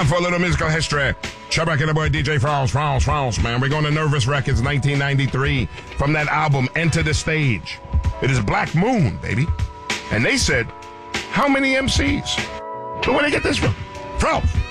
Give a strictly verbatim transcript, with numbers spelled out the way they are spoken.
time for a little musical history. Chubbuck and the boy D J France, France, France, man. We're going to Nervous Records, nineteen ninety-three, from that album, Enter the Stage. It is Black Moon, baby. And they said, how many M Cs? So where they get this from? France.